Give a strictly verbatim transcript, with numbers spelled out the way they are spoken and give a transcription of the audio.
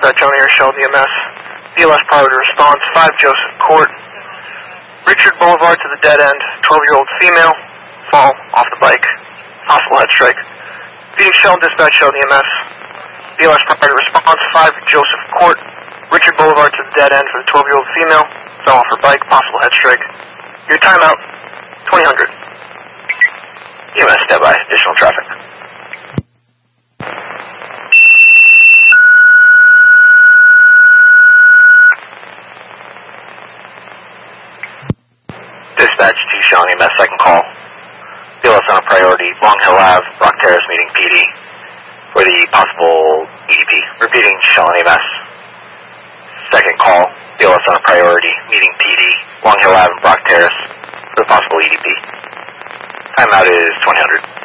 dispatch on air, Sheldon E M S. B L S priority response, five Joseph Court. Richard Boulevard to the dead end, twelve-year-old female, fall off the bike, possible head strike. Phoenix Sheldon dispatch, Sheldon E M S. B L S priority response, five Joseph Court. Richard Boulevard to the dead end for the twelve-year-old female, fell off her bike, possible head strike. Your timeout, twenty hundred. E M S, stand by, additional traffic. Dispatch to Sheldon E M S, second call. B L S on a priority, Long Hill Avenue, Brock Terrace meeting P D for the possible E D P. Repeating, Sheldon E M S. Second call, B L S on a priority, meeting P D, Long Hill Avenue, Brock Terrace for the possible E D P. Timeout is twenty hundred.